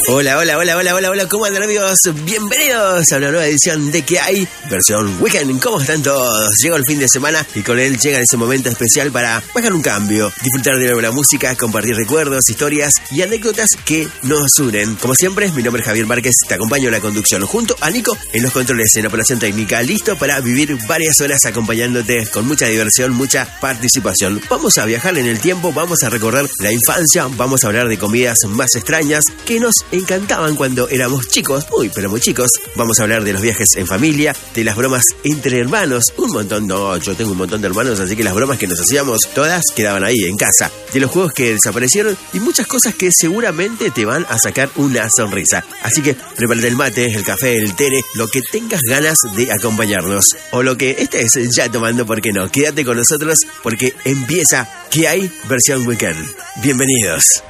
Hola, hola, hola, hola, hola, hola, ¿cómo andan amigos? Bienvenidos a una nueva edición de ¿Qué hay? Versión Weekend. ¿Cómo están todos? Llegó el fin de semana y con él llega ese momento especial para bajar un cambio, disfrutar de nueva música, compartir recuerdos, historias y anécdotas que nos unen. Como siempre, mi nombre es Javier Márquez, te acompaño en la conducción junto a Nico en los controles en operación técnica, listo para vivir varias horas acompañándote con mucha diversión, mucha participación. Vamos a viajar en el tiempo, vamos a recorrer la infancia, vamos a hablar de comidas más extrañas que nos encantaban cuando éramos chicos, pero muy chicos. Vamos a hablar de los viajes en familia, de las bromas entre hermanos, yo tengo un montón de hermanos, así que las bromas que nos hacíamos todas quedaban ahí en casa, de los juegos que desaparecieron y muchas cosas que seguramente te van a sacar una sonrisa. Así que prepárate el mate, el café, el té, lo que tengas ganas de acompañarnos o lo que estés ya tomando, ¿por qué no? Quédate con nosotros porque empieza ¿Qué hay? Versión Weekend. Bienvenidos.